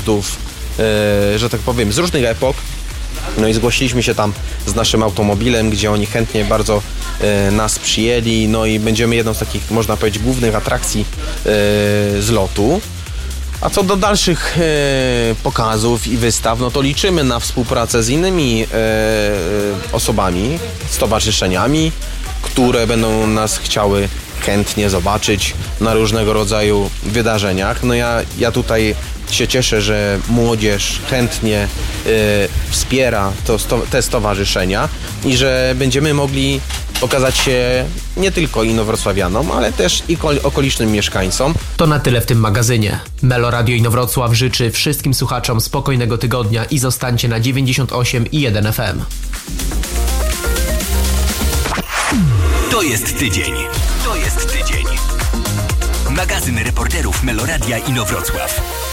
pojazdów, że tak powiem, z różnych epok. No i zgłosiliśmy się tam z naszym automobilem, gdzie oni chętnie bardzo nas przyjęli. No i będziemy jedną z takich, można powiedzieć, głównych atrakcji zlotu. A co do dalszych pokazów i wystaw, no to liczymy na współpracę z innymi osobami, stowarzyszeniami, które będą nas chciały chętnie zobaczyć na różnego rodzaju wydarzeniach. No ja tutaj się cieszę, że młodzież chętnie wspiera te stowarzyszenia i że będziemy mogli pokazać się nie tylko inowrocławianom, ale też i okolicznym mieszkańcom. To na tyle w tym magazynie. Melo Radio Inowrocław życzy wszystkim słuchaczom spokojnego tygodnia i zostańcie na 98,1 FM. To jest tydzień. To jest tydzień. Magazyn reporterów Meloradia Inowrocław.